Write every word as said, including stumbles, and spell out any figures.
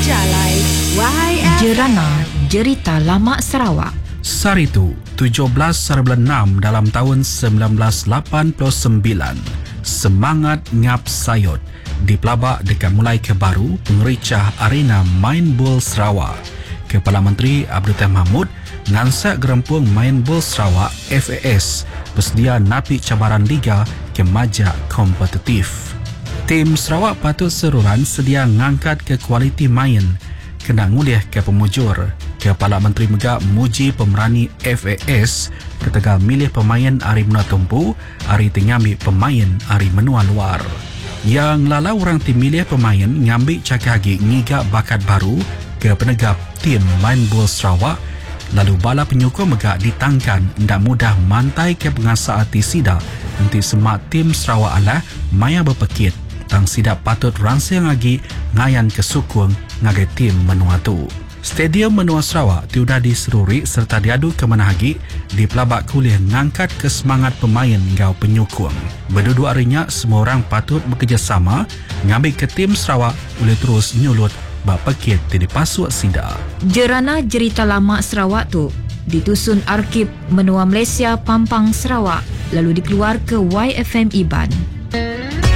Jalai Y F M. Jerana Jerita Lama Sarawak. Saritu, tujuh belas bulan enam dalam tahun sembilan belas lapan puluh sembilan. Semangat ngap sayot di pelabak dekat mulai ke baru pengericah arena Main Bola Sarawak. Kepala Menteri Abdul Tahir Mahmud ngansak gerempung Main Bola Sarawak F A S bersedia napi cabaran liga ke majak kompetitif. Tim Sarawak patut seruran sedia ngangkat ke kualiti main kena ngulih ke pemujur. Kepala Menteri Megak muji pemerani F A S ketegal milih pemain hari menua tumpu, hari tengambil pemain hari menua luar. Yang lala orang tim milih pemain ngambil cakagi ngigak bakat baru ke penegap tim Main Bola Sarawak, lalu bala penyokong Megak ditangkan ndak mudah mantai ke pengasah arti sida nanti semak tim Sarawak alah maya berpekit tang sida patut rangsang lagi ngayan kesukung ngagai tim menua tu. Stadium Menua Sarawak tiudah diseruri serta diadu ke menahagi di pelabak kuliah ngangkat kesemangat pemain ngau penyokong. Berdua harinya semua orang patut bekerjasama ngambil ke tim Sarawak boleh terus nyulut bak pekit di pasuk sida. Jerana Jerita Lama Sarawak tu ditusun Arkib Menua Malaysia Pampang Sarawak lalu dikeluar ke Y F M Iban.